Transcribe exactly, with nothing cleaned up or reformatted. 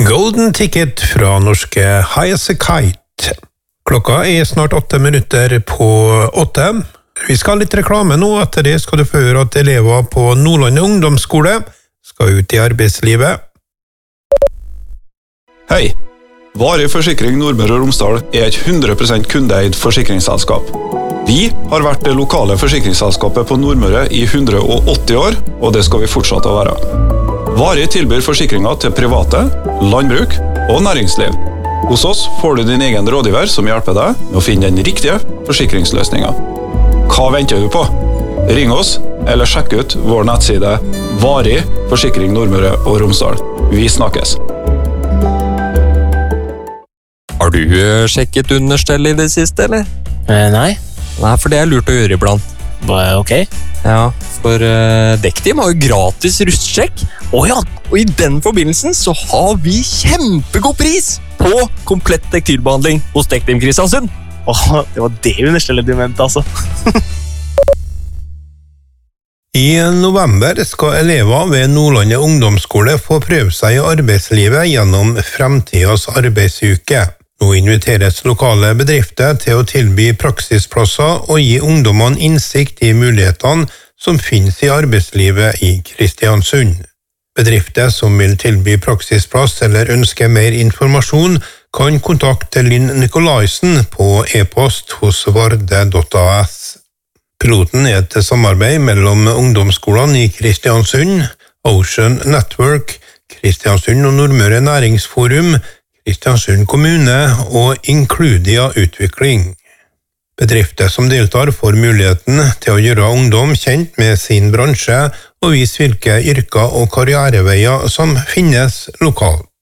Golden Ticket fra norske High as a Kite. Klokka er snart åtte minutter på åtte. Vi skal ha litt reklame nå, etter det skal du få høre at elever på Nordlandet ungdomsskole skal ut i arbeidslivet. Hei! Varig Forsikring Nordmøre og Romsdal er et hundre prosent kundeeid forsikringsselskap. Vi har vært det lokale forsikringsselskapet på Nordmøre i hundre og åtti år, og det skal vi fortsette å være. Varig tilbyr forsikringer til private, landbruk og næringsliv. Hos oss får du din egen rådgiver som hjelper deg med å finne den riktige forsikringsløsningen. Hva venter du på? Ring oss, eller sjekk ut vår nettside Varig Forsikring Nordmøre og Romsdal. Vi snakkes! Har du sjekket understell i det siste, eller? Eh, nei. Nei, for det er lurt å gjøre iblant. Ok. Ja, for uh, Dektim har jo gratis rustsjekk. Åja, Og i den forbindelsen så har vi kjempegod pris på komplett tektilbehandling hos Dektim Kristiansund. Åh, det var det understellet du mente, altså. I november skal elever ved Nordlandet ungdomsskole få prøve seg i arbeidslivet gjennom fremtidens arbeidsuke. Nå inviteres lokale bedrifter til å tilby praksisplasser og gi ungdommene innsikt i mulighetene som finnes i arbeidslivet i Kristiansund. Bedrifter som vil tilby praksisplass eller ønsker mer informasjon, kan kontakte Linn Nikolaisen på e-post hos varde punktum a s. Piloten er et samarbeid mellom ungdomsskolene i Kristiansund, Ocean Network, Kristiansund og Nordmøre Næringsforum, Kristiansund kommune og Includia Utvikling. Bedrifter som deltar får muligheten til å gjøre ungdom kjent med sin bransje og vise hvilke yrker og karriereveier som finnes lokalt.